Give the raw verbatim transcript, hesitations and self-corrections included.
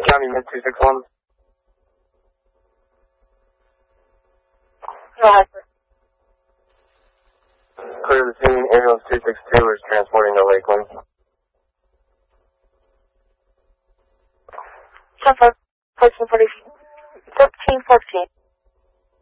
County, mid two six one. Go ahead. Clear the scene, ambulance two six two is transporting to Lakeland. ten four, fourteen forty, thirteen fourteen.